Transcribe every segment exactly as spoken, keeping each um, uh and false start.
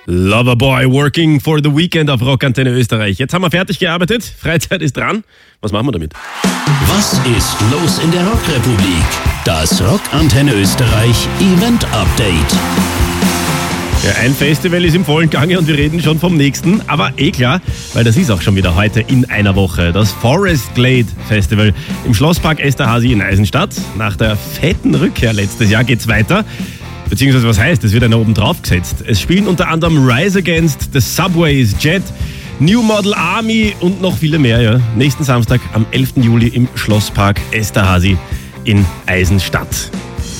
Loverboy working for the weekend auf Rockantenne Österreich. Jetzt haben wir fertig gearbeitet, Freizeit ist dran. Was machen wir damit? Was ist los in der Rockrepublik? Das Rockantenne Österreich Event Update. Ja, ein Festival ist im vollen Gange und wir reden schon vom nächsten, aber eh klar, weil das ist auch schon wieder heute in einer Woche. Das Forest Glade Festival im Schlosspark Esterházy in Eisenstadt. Nach der fetten Rückkehr letztes Jahr geht's weiter. Beziehungsweise was heißt, es wird einer oben drauf gesetzt. Es spielen unter anderem Rise Against, The Subways, Jet, New Model Army und noch viele mehr. Ja. Nächsten Samstag am elften Juli im Schlosspark Esterházy in Eisenstadt.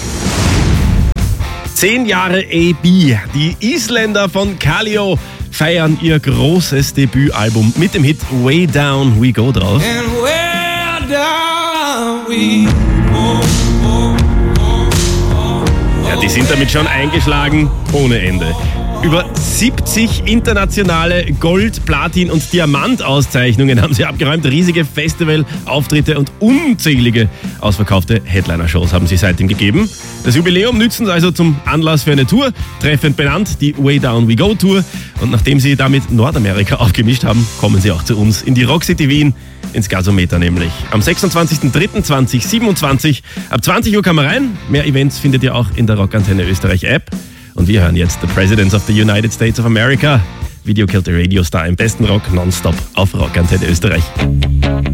Zehn Jahre A B. Die Isländer von Kaleo feiern ihr großes Debütalbum mit dem Hit Way Down We Go drauf. And where down we go. Ja, die sind damit schon eingeschlagen ohne Ende. Über siebzig internationale Gold-, Platin- und Diamant-Auszeichnungen haben sie abgeräumt. Riesige Festivalauftritte und unzählige ausverkaufte Headliner-Shows haben sie seitdem gegeben. Das Jubiläum nützen sie also zum Anlass für eine Tour, treffend benannt, die Way Down We Go Tour. Und nachdem sie damit Nordamerika aufgemischt haben, kommen sie auch zu uns in die Rockcity Wien, ins Gasometer nämlich. Am sechsundzwanzigsten dritten zweitausendsiebenundzwanzig ab zwanzig Uhr kann man rein. Mehr Events findet ihr auch in der Rockantenne Österreich App. Und wir hören jetzt The Presidents of the United States of America. Video Killed the Radio Star im besten Rock nonstop auf Rockantenne Österreich.